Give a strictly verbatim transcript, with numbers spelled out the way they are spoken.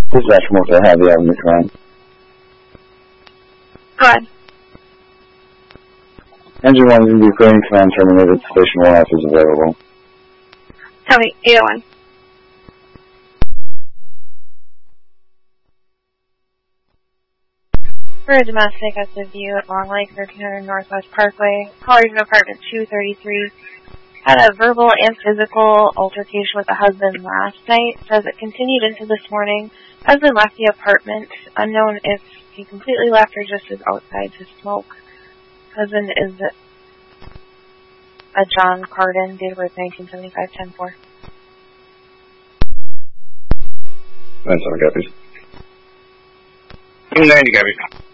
This is Ashmore for Happy Avenue Crime. Go ahead. Engine one is the Ukraine command terminated. Station one F is available. Tell me, eight oh one. For a domestic at the View at Long Lake, thirteen hundred Northwest Parkway, callers in apartment two thirty-three had a verbal and physical altercation with the husband last night. Says it continued into this morning. Husband left the apartment. Unknown if he completely left or just is outside to smoke. Husband is a John Carden, date of birth nineteen seventy-five, ten four. That's all, copies. ninety copies.